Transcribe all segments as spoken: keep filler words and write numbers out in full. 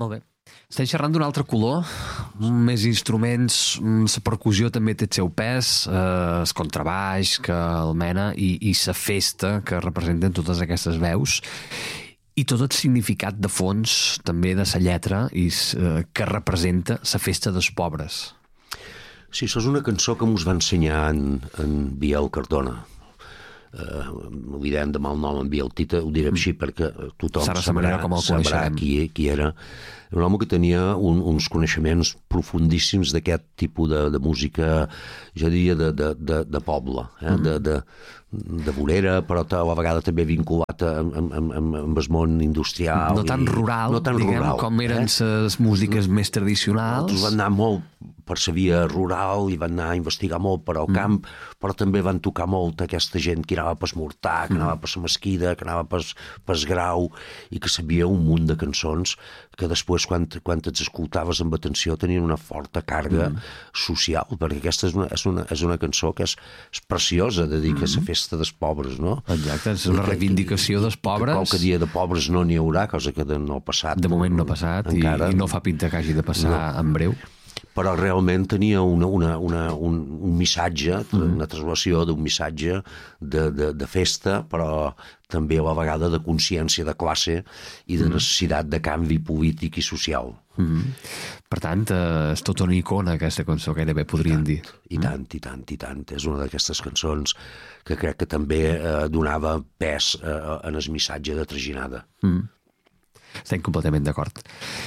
Molt bé. Estem xerrant d'un altre color, més instruments, la percussió també té el seu pes, eh, el contrabaix que el mena i, i la festa que representen totes aquestes veus i tot el significat de fons també de la lletra i, eh, que representa la festa dels pobres. Sí, això és una cançó que ens va ensenyar en, en Biel Cardona. Uh, oblidem de mal nom en Biel Tita, ho direm així perquè tothom Sabrà sabrà, com el sabrà qui, qui era. Un home que tenia un, uns coneixements profundíssims d'aquest tipus de, de música, jo diria de, de, de, de poble, eh? mm. de, de, de vorera, però a la vegada també vinculat amb, amb, amb, amb el món industrial. No tan rural, no tan diguem, rural, com eren les eh? músiques més tradicionals. Nosaltres van anar molt per la via rural i van anar a investigar molt per al mm. camp, però també van tocar molt aquesta gent que anava per Mortà, que mm. anava per la Mesquida, que anava per, per Grau, i que sabia un munt de cançons que després, quan, quan et escoltaves amb atenció, tenien una forta càrrega mm. social, perquè aquesta és una, és una, és una cançó que és, és preciosa, de dir mm. que és la festa dels pobres, no? Exacte, és una reivindicació dels pobres. Que qualque dia de pobres no n'hi haurà, cosa que no ha passat. De moment no ha passat, encara, i, i no fa pinta que hagi de passar no. en breu. Però realment tenia una, una, una, un, un missatge, mm. una translació d'un missatge de, de, de festa, però també a la vegada de consciència de classe i de necessitat de canvi polític i social. Mm. Per tant, eh, és tota una icona aquesta cançó, gairebé podríem dir. I tant, i tant, i tant. És una d'aquestes cançons que crec que també eh, donava pes eh, en el missatge de Traginada. Mm. Estem completament d'acord.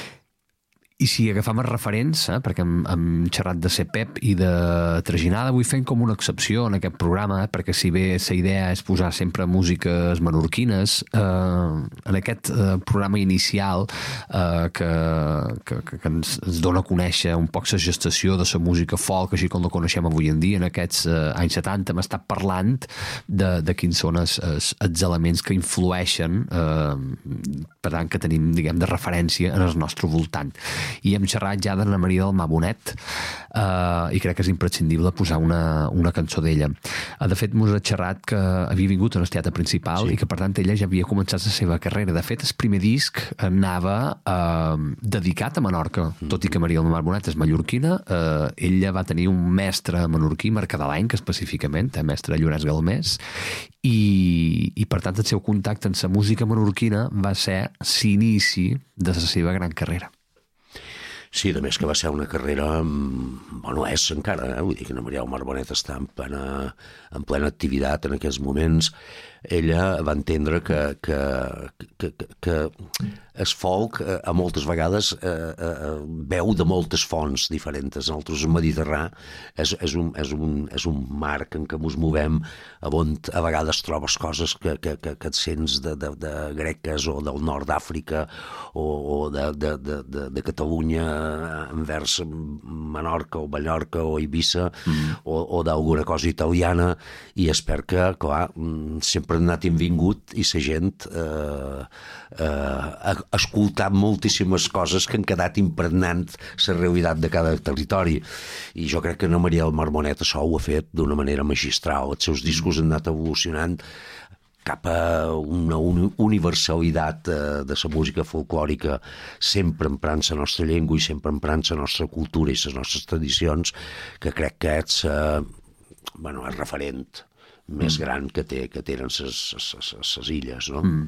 I si agafam els referents, eh, perquè hem, hem xerrat de ser Pep i de Traginada, vull fer com una excepció en aquest programa, eh, perquè si bé la idea és posar sempre músiques menorquines, eh, en aquest eh, programa inicial eh, que, que, que ens, ens dona a conèixer un poc la gestació de la música folk, així com la coneixem avui en dia, en aquests eh, anys setanta hem estat parlant de, de quins són els, els, els elements que influeixen, eh, per tant, que tenim, diguem, de referència en el nostre voltant. I hem xerrat ja d'Anna Maria del Mar Bonet uh, i crec que és imprescindible posar una, una cançó d'ella. Uh, de fet, mos ha xerrat que havia vingut en el teatre principal sí. i que per tant ella ja havia començat la seva carrera. De fet, el primer disc anava uh, dedicat a Menorca, mm-hmm. tot i que Maria del Mar Bonet és mallorquina. Uh, ella va tenir un mestre menorquí, mercadelenc específicament, eh, mestre Llorenç Galmés, i, i per tant el seu contacte amb la música menorquina va ser l'inici de la seva gran carrera. Sí, a més que va ser una carrera, bueno, és encara, eh? Vull dir que Anna Maria del Mar Bonet està en plena, en plena activitat en aquests moments. Ella va entendre que, que, que, que, que el folk eh, a moltes vegades eh, eh, veu de moltes fonts diferents. Nosaltres, el Mediterrani és, és, un, és, un, és un marc en què ens movem, on a vegades trobes coses que, que, que, que et sents de, de, de greques o del nord d'Àfrica o, o de, de, de, de, de Catalunya envers Menorca o Mallorca o Eivissa mm. o, o d'alguna cosa italiana, i espero que, clar, sempre han anat invingut i la gent eh, eh, ha escoltat moltíssimes coses que han quedat impregnant la realitat de cada territori, i jo crec que Anna Maria del Mar Bonet això ho ha fet d'una manera magistral. Els seus discos han anat evolucionant cap a una universalitat de la música folclòrica, sempre emprant la nostra llengua i sempre emprant la nostra cultura i les nostres tradicions, que crec que és eh, bueno, el referent més gran que, té, que tenen les illes, no? Mm.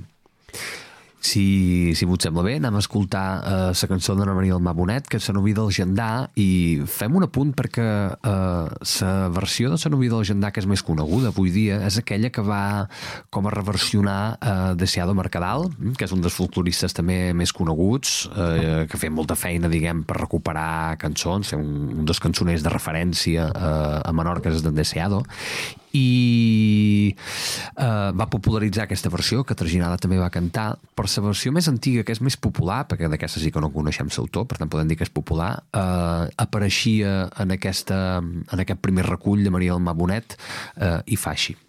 Si, si vos sembla bé, anem a escoltar uh, la cançó d'Anna Maria del Mar Bonet, que és La Noví del Gendar, i fem un apunt perquè uh, la versió de La Noví del Gendar que és més coneguda avui dia és aquella que va com a reversionar uh, Deseado Mercadal, que és un dels folcloristes també més coneguts, uh, que ha fet molta feina, diguem, per recuperar cançons, fer un, un dels cançoners de referència uh, a Menorca és d'en Deseado, i uh, va popularitzar aquesta versió que Traginada també va cantar. Per la versió més antiga, que és més popular, perquè d'aquesta sí que no coneixem l'autor, per tant podem dir que és popular, uh, apareixia en, aquesta, en aquest primer recull de Maria del Mar Bonet uh, i fa així.